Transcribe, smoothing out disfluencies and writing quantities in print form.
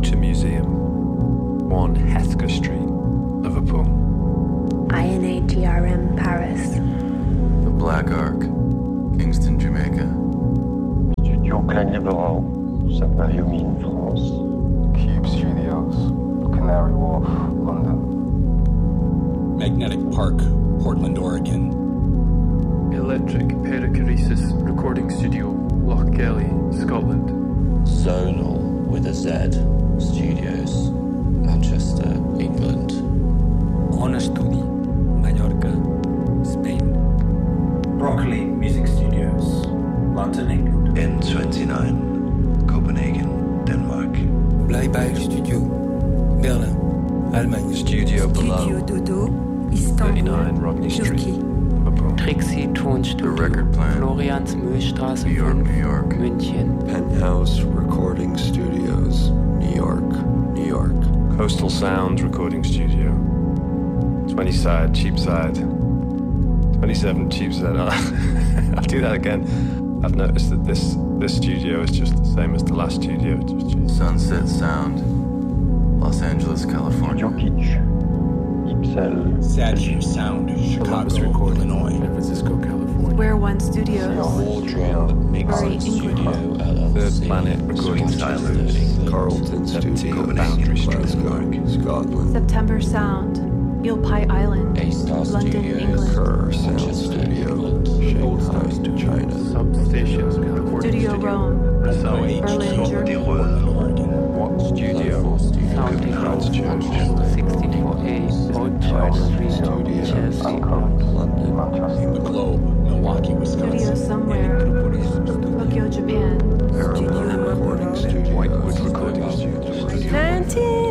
Motor Museum, 1 Hethker Street, Liverpool. INAGRM Paris. The Black Ark, Kingston, Jamaica. Studio Klein Liberal, Saint-Marie-aux-Mines, France. Cube Studios, Canary Wharf, London. Magnetic Park, Portland, Oregon. Electric Perichoresis Recording Studio, Lochgelly, Scotland. Zonal with a Z Studios, Manchester, England. Ona Studi, Mallorca, Spain. Broccoli Music Studios, London, England. N29, Copenhagen, Denmark. Bleiberg Studio, Berlin, Allemagne. Studio Below, Dodo, Istanbul, 39 Rodney Street, Liverpool. Trixie Tonstudio, The Record Plant, Florians Mühlstraße New York, 5, New York. München. Penthouse Recording Studios, New York, New York. Coastal Sounds Recording Studio, 20 Cheapside, 27 Cheapside. I'll do that again. I've noticed that this studio is just the same as the last studio. It just changed. Sunset Sound, Los Angeles, California. Studio Kitsch, Ipsel, Sagittarius Sound, Columbus Chicago, Recording, Illinois. San Francisco, California. Square One Studios. Wardrobe Mixing Studio, LLC. Third Planet Recording Silence, Carlton Studio, Boundary Street, Glasgow, Scotland. September Sound, Eel Pie Island, A-Star London, Studios, England. Kerr Sound Manchester, Studio, England. Shanghai, China. Substations Recording Studio Rome, Brazil. Berlin, Germany. Portland, Oregon. What studio? Sound Christ Church. 64A, Old Church Street, Studio, Chelsea. London. The Globe, Milwaukee, Wisconsin. Studio Somewhere, Tokyo, Japan. Paramount Studio Recording Studio, Whitewood Recording Studio. Atlantic.